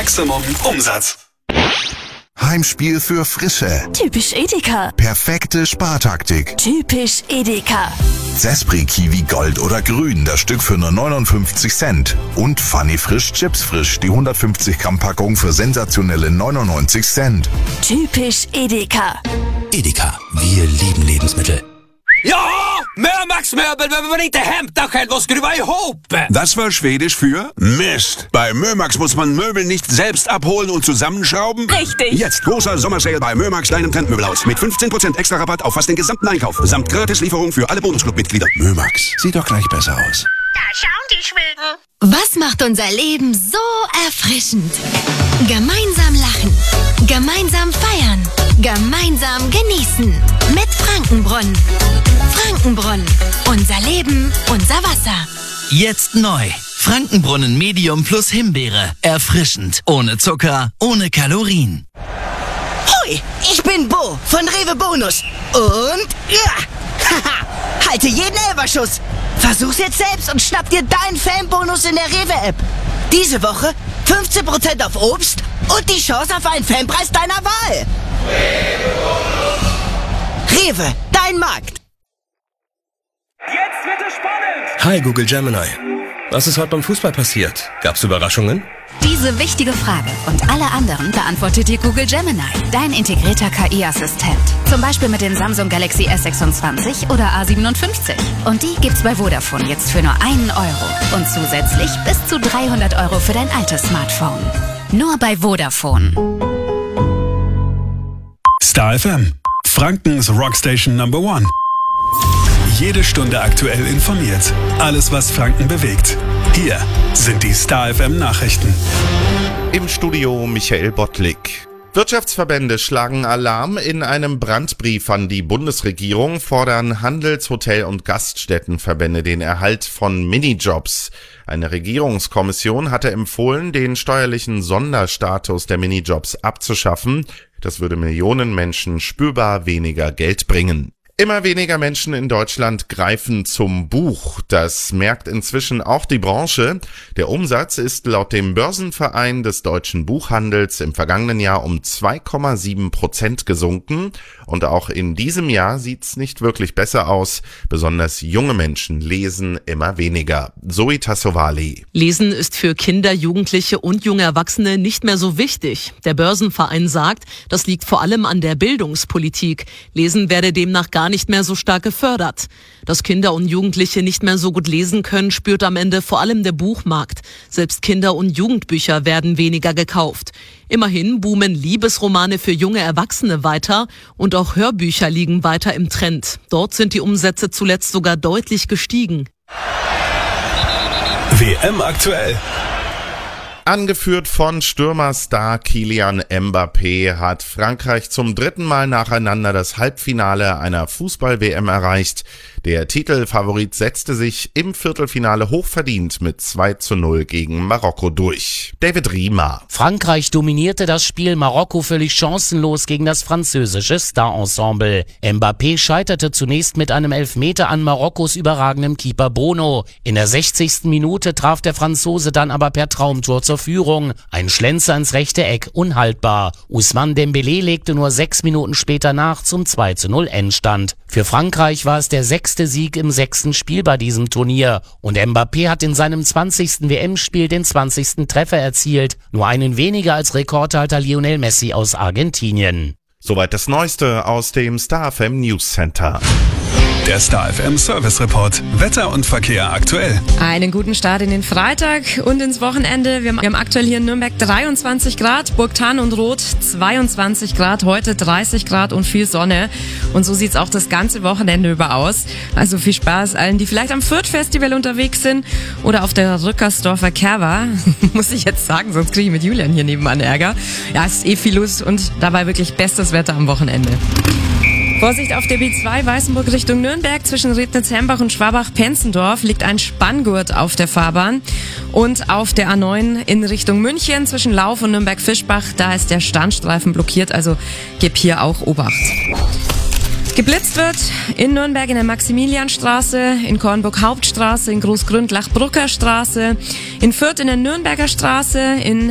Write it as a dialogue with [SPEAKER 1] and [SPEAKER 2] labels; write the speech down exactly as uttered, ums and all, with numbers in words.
[SPEAKER 1] Maximum Umsatz.
[SPEAKER 2] Heimspiel für Frische.
[SPEAKER 3] Typisch Edeka.
[SPEAKER 2] Perfekte Spartaktik.
[SPEAKER 3] Typisch Edeka.
[SPEAKER 2] Zespri Kiwi Gold oder Grün, das Stück für nur neunundfünfzig Cent. Und Funny Frisch Chips Frisch, die hundertfünfzig Gramm Packung für sensationelle neunundneunzig Cent.
[SPEAKER 3] Typisch Edeka.
[SPEAKER 4] Edeka, wir lieben Lebensmittel.
[SPEAKER 5] Ja, Mömax-Möbel, wenn man inte hämtar själv och skruva ihop.
[SPEAKER 6] Das war Schwedisch für Mist. Bei Mömax muss man Möbel nicht selbst abholen und zusammenschrauben.
[SPEAKER 3] Richtig.
[SPEAKER 6] Jetzt großer Sommersale bei Mömax, deinem Trendmöbelhaus. Mit fünfzehn Prozent extra Rabatt auf fast den gesamten Einkauf. Samt Gratislieferung für alle Bonusclub-Mitglieder.
[SPEAKER 2] Mömax, sieht doch gleich besser aus.
[SPEAKER 7] Da schauen die Schweden.
[SPEAKER 8] Was macht unser Leben so erfrischend? Gemeinsam lachen, gemeinsam feiern, gemeinsam genießen. Mit Frankenbrunnen. Frankenbrunnen. Unser Leben, unser Wasser.
[SPEAKER 4] Jetzt neu. Frankenbrunnen Medium plus Himbeere. Erfrischend. Ohne Zucker, ohne Kalorien.
[SPEAKER 9] Hoi, ich bin Bo von Rewe Bonus. Und ja, haha, halte jeden Elberschuss. Versuch's jetzt selbst und schnapp dir deinen Fanbonus in der Rewe-App. Diese Woche fünfzehn Prozent auf Obst und die Chance auf einen Fanpreis deiner Wahl. Rewe, dein Markt.
[SPEAKER 10] Jetzt wird es spannend.
[SPEAKER 11] Hi Google Gemini. Was ist heute beim Fußball passiert? Gab's Überraschungen?
[SPEAKER 12] Diese wichtige Frage und alle anderen beantwortet dir Google Gemini, dein integrierter K I-Assistent. Zum Beispiel mit den Samsung Galaxy S sechsundzwanzig oder A siebenundfünfzig. Und die gibt's bei Vodafone jetzt für nur einen Euro. Und zusätzlich bis zu dreihundert Euro für dein altes Smartphone. Nur bei Vodafone.
[SPEAKER 1] Star F M. Frankens Rockstation Number One. Jede Stunde aktuell informiert. Alles, was Franken bewegt. Hier sind die Star F M Nachrichten.
[SPEAKER 13] Im Studio Michael Bottlik. Wirtschaftsverbände schlagen Alarm. In einem Brandbrief an die Bundesregierung fordern Handels-, Hotel- und Gaststättenverbände den Erhalt von Minijobs. Eine Regierungskommission hatte empfohlen, den steuerlichen Sonderstatus der Minijobs abzuschaffen. Das würde Millionen Menschen spürbar weniger Geld bringen. Immer weniger Menschen in Deutschland greifen zum Buch. Das merkt inzwischen auch die Branche. Der Umsatz ist laut dem Börsenverein des deutschen Buchhandels im vergangenen Jahr um zwei Komma sieben Prozent gesunken. Und auch in diesem Jahr sieht's nicht wirklich besser aus. Besonders junge Menschen lesen immer weniger. Zoe Tassovali.
[SPEAKER 14] Lesen ist für Kinder, Jugendliche und junge Erwachsene nicht mehr so wichtig. Der Börsenverein sagt, das liegt vor allem an der Bildungspolitik. Lesen werde demnach gar nicht mehr so stark gefördert. Dass Kinder und Jugendliche nicht mehr so gut lesen können, spürt am Ende vor allem der Buchmarkt. Selbst Kinder- und Jugendbücher werden weniger gekauft. Immerhin boomen Liebesromane für junge Erwachsene weiter und auch Hörbücher liegen weiter im Trend. Dort sind die Umsätze zuletzt sogar deutlich gestiegen.
[SPEAKER 1] W M aktuell.
[SPEAKER 13] Angeführt von Stürmerstar Kylian Mbappé hat Frankreich zum dritten Mal nacheinander das Halbfinale einer Fußball-W M erreicht. Der Titelfavorit setzte sich im Viertelfinale hochverdient mit zwei zu null gegen Marokko durch. David Riemer.
[SPEAKER 15] Frankreich dominierte das Spiel, Marokko völlig chancenlos gegen das französische Star-Ensemble. Mbappé scheiterte zunächst mit einem Elfmeter an Marokkos überragendem Keeper Bono. In der sechzigsten Minute traf der Franzose dann aber per Traumtor zur Führung. Ein Schlenzer ins rechte Eck, unhaltbar. Ousmane Dembélé legte nur sechs Minuten später nach zum zwei zu null Endstand. Für Frankreich war es der sechste Sieg im sechsten Spiel bei diesem Turnier. Und Mbappé hat in seinem zwanzigsten W M-Spiel den zwanzigsten Treffer erzielt. Nur einen weniger als Rekordhalter Lionel Messi aus Argentinien.
[SPEAKER 13] Soweit das Neueste aus dem Star F M News Center.
[SPEAKER 1] Der Star F M Service Report. Wetter und Verkehr aktuell.
[SPEAKER 16] Einen guten Start in den Freitag und ins Wochenende. Wir haben, wir haben aktuell hier in Nürnberg dreiundzwanzig Grad, Burgthann und Roth zweiundzwanzig Grad, heute dreißig Grad und viel Sonne. Und so sieht's auch das ganze Wochenende über aus. Also viel Spaß allen, die vielleicht am Fürth-Festival unterwegs sind oder auf der Rückersdorfer Kerwa. Muss ich jetzt sagen, sonst kriege ich mit Julian hier nebenan Ärger. Ja, es ist eh viel los und dabei wirklich bestes Wetter am Wochenende. Vorsicht auf der B zwei Weißenburg Richtung Nürnberg. Zwischen Rednitz-Hembach und Schwabach-Penzendorf liegt ein Spanngurt auf der Fahrbahn. Und auf der A neun in Richtung München zwischen Lauf und Nürnberg-Fischbach, da ist der Standstreifen blockiert, also gib hier auch Obacht. Geblitzt wird in Nürnberg in der Maximilianstraße, in Kornburg Hauptstraße, in Großgründlach Brucker Straße, in Fürth in der Nürnberger Straße, in